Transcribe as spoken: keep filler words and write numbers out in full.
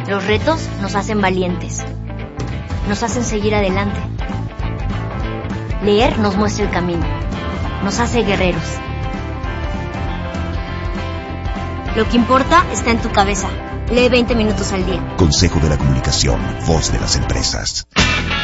Los retos nos hacen valientes. Nos hacen seguir adelante. Leer nos muestra el camino. Nos hace guerreros. Lo que importa está en tu cabeza. Lee veinte minutos al día. Consejo de la Comunicación, voz de las empresas.